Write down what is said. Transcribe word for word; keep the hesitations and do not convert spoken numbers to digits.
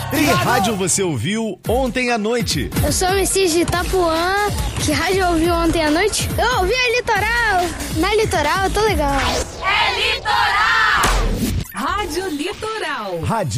Que rádio você ouviu ontem à noite? Eu sou o Messias de Itapuã. Que rádio eu ouvi ontem à noite? Eu ouvi a Litoral. Na Litoral, tô legal.